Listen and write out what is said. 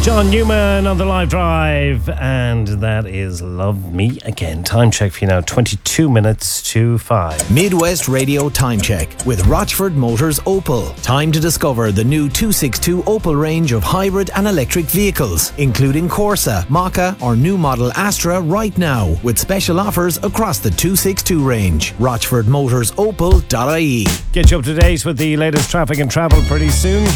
John Newman on the live drive, and that is Love Me Again. Time check for you now, 22 minutes to 5. Midwest Radio Time Check with Rochford Motors Opel. Time to discover the new 262 Opel range of hybrid and electric vehicles, including Corsa, Mokka or new model Astra right now, with special offers across the 262 range. RochfordMotorsOpel.ie. Get you up to date with the latest traffic and travel pretty soon.